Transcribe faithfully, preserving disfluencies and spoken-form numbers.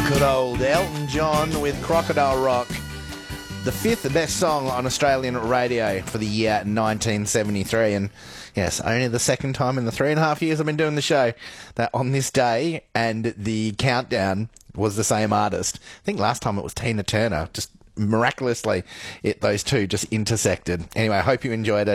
Good old Elton John with Crocodile Rock. The fifth best song on Australian radio for the year nineteen seventy-three. And yes, only the second time in the three and a half years I've been doing the show that on this day and the countdown was the same artist. I think last time it was Tina Turner. Just miraculously, it those two just intersected. Anyway, I hope you enjoyed it.